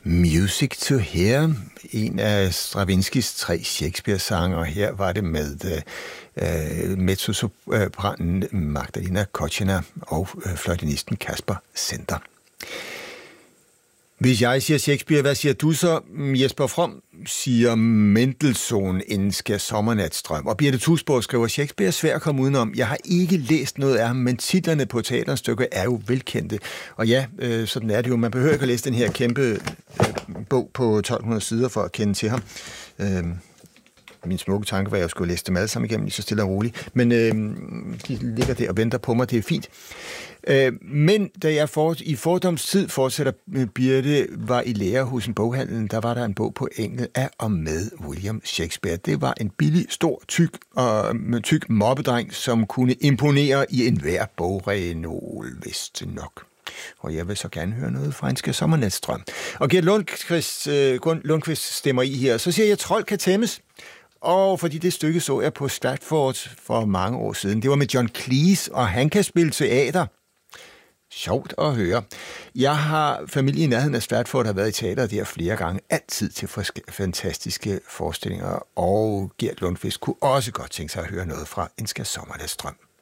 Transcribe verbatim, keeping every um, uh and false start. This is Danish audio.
Music to Hear, en af Stravinskys tre Shakespeare-sange, og her var det med uh, mezzosopranen Magdalena Kochina og uh, fløjtenisten Kasper Center. Hvis jeg siger Shakespeare, hvad siger du så? Jesper From siger Mendelssohn, Enska Sommernatsdrøm. Og Birte Tusborg skriver, Shakespeare er svær at komme udenom. Jeg har ikke læst noget af ham, men titlerne på teaterstykker er jo velkendte. Og ja, øh, sådan er det jo. Man behøver ikke at læse den her kæmpe øh, bog på tolv hundrede sider for at kende til ham. Øh, min smukke tanke var, at jeg skulle læse dem alle sammen igennem, lige så stille og roligt. Men øh, de ligger der og venter på mig, det er fint. Men da jeg for, i fordoms tid fortsætter Birte var i lære hos en boghandel, der var der en bog på engelsk af og med William Shakespeare. Det var en billig, stor, tyk og tyk mobbedreng, som kunne imponere i enhver bogrenol, vist nok. Og jeg vil så gerne høre noget fra Enska Sommernatsdrøm. Og Gert Lundqvist, Lundqvist stemmer i her. Så siger jeg, Trold kan tæmmes. Og fordi det stykke så jeg på Stratford for mange år siden. Det var med John Cleese, og han kan spille teater. Sjovt at høre. Jeg har familie i nærheden af Stratford, har været i teater der flere gange, altid til fantastiske forestillinger, og Gert Lundqvist kunne også godt tænke sig at høre noget fra Enska Sommernatsdrøm.